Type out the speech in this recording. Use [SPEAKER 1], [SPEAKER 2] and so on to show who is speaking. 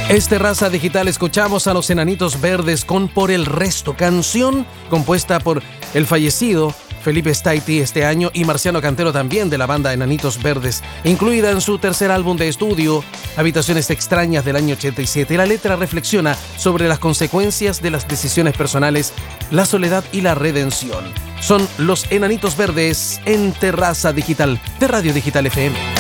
[SPEAKER 1] Este Raza Digital escuchamos a los Enanitos Verdes con Por el Resto, canción compuesta por el fallecido Felipe Staiti este año y Marciano Cantero también de la banda Enanitos Verdes, incluida en su tercer álbum de estudio, Habitaciones Extrañas del año 87. La letra reflexiona sobre las consecuencias de las decisiones personales, la soledad y la redención. Son los Enanitos Verdes en Terraza Digital de Radio Digital FM.